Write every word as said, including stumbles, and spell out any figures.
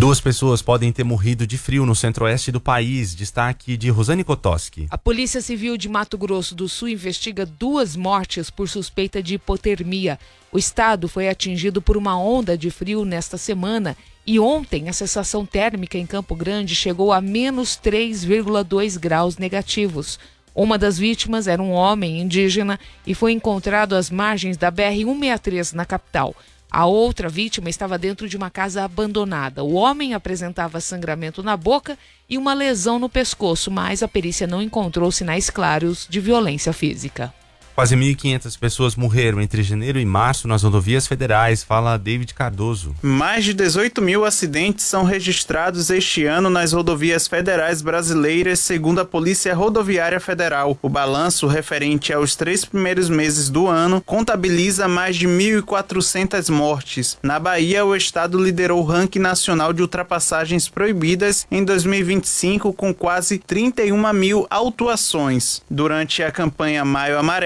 Duas pessoas podem ter morrido de frio no centro-oeste do país. Destaque de Rosane Kotoski. A Polícia Civil de Mato Grosso do Sul investiga duas mortes por suspeita de hipotermia. O estado foi atingido por uma onda de frio nesta semana e ontem a sensação térmica em Campo Grande chegou a menos três vírgula dois graus negativos. Uma das vítimas era um homem indígena e foi encontrado às margens da B R cento e sessenta e três na capital. A outra vítima estava dentro de uma casa abandonada. O homem apresentava sangramento na boca e uma lesão no pescoço, mas a perícia não encontrou sinais claros de violência física. Quase mil e quinhentas pessoas morreram entre janeiro e março nas rodovias federais, fala David Cardoso. Mais de dezoito mil acidentes são registrados este ano nas rodovias federais brasileiras, segundo a Polícia Rodoviária Federal. O balanço referente aos três primeiros meses do ano contabiliza mais de mil e quatrocentas mortes. Na Bahia, o estado liderou o ranking nacional de ultrapassagens proibidas em dois mil e vinte e cinco, com quase trinta e uma mil autuações. Durante a campanha Maio Amarelo,